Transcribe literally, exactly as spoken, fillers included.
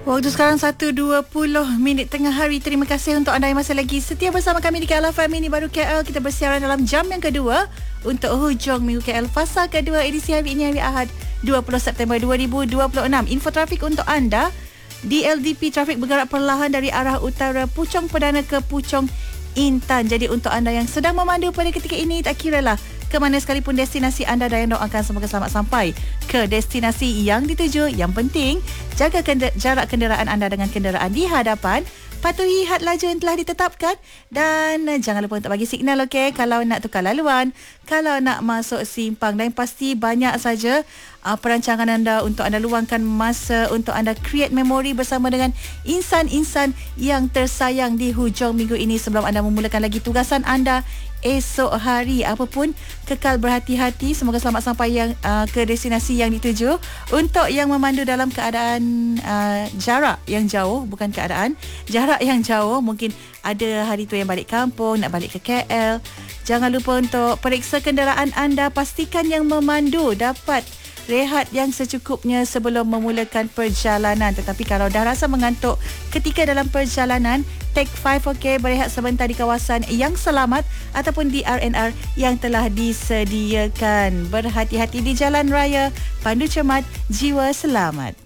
Waktu sekarang satu dua puluh minit tengah hari. Terima kasih untuk anda yang masih lagi setia bersama kami di K L F M. Ini baru K L. Kita bersiaran dalam jam yang kedua untuk hujung minggu K L. Fasa kedua edisi hari ini, hari Ahad dua puluh September dua ribu dua puluh enam. Info trafik untuk anda. D L D P trafik bergerak perlahan dari arah utara Puchong Perdana ke Puchong Intan. Jadi untuk anda yang sedang memandu pada ketika ini, tak kiralah ke mana sekalipun destinasi anda, dan doakan semoga selamat sampai ke destinasi yang dituju. Yang penting, jaga kender- jarak kenderaan anda dengan kenderaan di hadapan. Patuhi had laju yang telah ditetapkan. Dan uh, jangan lupa untuk bagi signal, okey, kalau nak tukar laluan, kalau nak masuk simpang. Dan pasti banyak saja uh, perancangan anda untuk anda luangkan masa, untuk anda create memori bersama dengan insan-insan yang tersayang di hujung minggu ini. Sebelum anda memulakan lagi tugasan anda esok hari, apapun, kekal berhati-hati. Semoga selamat sampai yang uh, ke destinasi yang dituju. Untuk yang memandu dalam keadaan uh, jarak yang jauh, bukan keadaan jarak yang jauh, mungkin ada hari tu yang balik kampung, nak balik ke K L, jangan lupa untuk periksa kenderaan anda. Pastikan yang memandu dapat rehat yang secukupnya sebelum memulakan perjalanan. Tetapi kalau dah rasa mengantuk ketika dalam perjalanan, take five, okey, berehat sebentar di kawasan yang selamat ataupun di R and R yang telah disediakan. Berhati-hati di jalan raya, pandu cermat, jiwa selamat.